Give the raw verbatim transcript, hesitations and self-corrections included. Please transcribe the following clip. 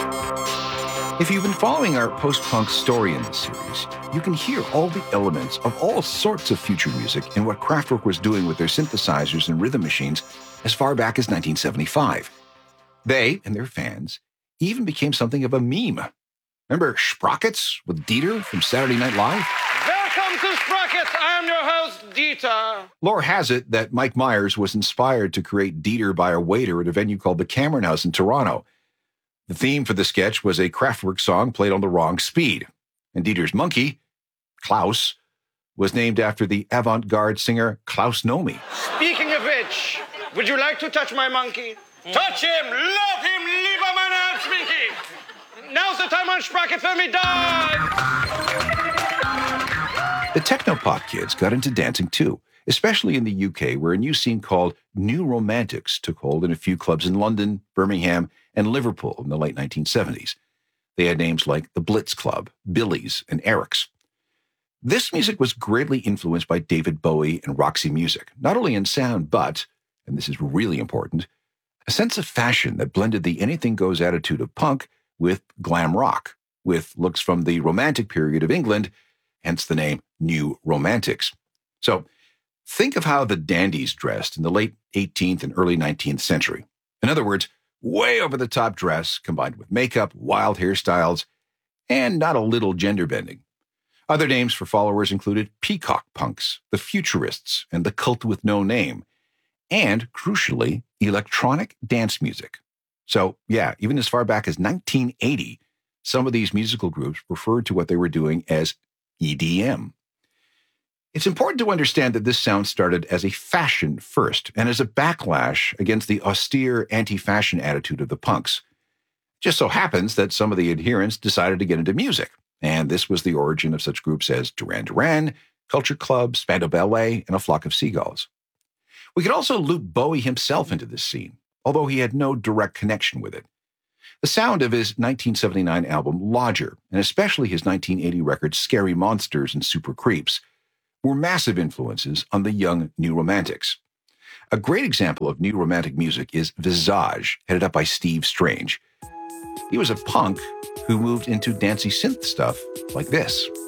If you've been following our post-punk story in this series, you can hear all the elements of all sorts of future music and what Kraftwerk was doing with their synthesizers and rhythm machines as far back as nineteen seventy-five. They and their fans even became something of a meme. Remember Sprockets with Dieter from Saturday Night Live? Welcome to Sprockets. I am your host, Dieter. Lore has it that Mike Myers was inspired to create Dieter by a waiter at a venue called the Cameron House in Toronto. The theme for the sketch was a Kraftwerk song played on the wrong speed. And Dieter's monkey, Klaus, was named after the avant-garde singer Klaus Nomi. Speaking of which, would you like to touch my monkey? Touch him, love him, lieber mein Herz, Mickey. Now's the time on Sprockets, let me die. The Technopop kids got into dancing too, especially in the U K, where a new scene called New Romantics took hold in a few clubs in London, Birmingham, and Liverpool in the late nineteen seventies. They had names like the Blitz Club, Billy's, and Eric's. This music was greatly influenced by David Bowie and Roxy Music, not only in sound, but, and this is really important, a sense of fashion that blended the anything-goes attitude of punk with glam rock, with looks from the Romantic period of England, hence the name New Romantics. So, think of how the dandies dressed in the late eighteenth and early nineteenth century. In other words, way over-the-top dress combined with makeup, wild hairstyles, and not a little gender bending. Other names for followers included peacock punks, the futurists, and the cult with no name, and, crucially, electronic dance music. So, yeah, even as far back as nineteen eighty, some of these musical groups referred to what they were doing as E D M. It's important to understand that this sound started as a fashion first and as a backlash against the austere anti-fashion attitude of the punks. Just so happens that some of the adherents decided to get into music, and this was the origin of such groups as Duran Duran, Culture Club, Spandau Ballet, and A Flock of Seagulls. We could also loop Bowie himself into this scene, although he had no direct connection with it. The sound of his nineteen seventy-nine album Lodger, and especially his nineteen eighty record Scary Monsters and Super Creeps, were massive influences on the young New Romantics. A great example of New Romantic music is Visage, headed up by Steve Strange. He was a punk who moved into dancey synth stuff like this.